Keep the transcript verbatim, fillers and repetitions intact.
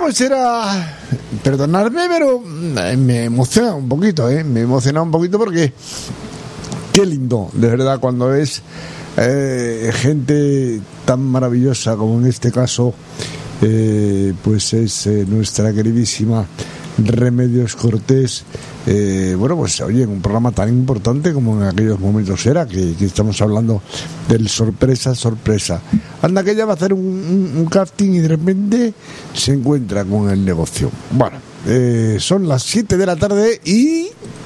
pues era, perdonadme, pero me emociona un poquito, ¿eh? Me emociona un poquito porque qué lindo, de verdad, cuando ves eh, gente tan maravillosa como en este caso, eh, pues es eh, nuestra queridísima Remedios Cortés. Eh, bueno, pues oye, en un programa tan importante como en aquellos momentos era, que, que estamos hablando del sorpresa, sorpresa. Anda que ella va a hacer un, un, un casting y de repente se encuentra con el negocio. Bueno, eh, son las siete de la tarde y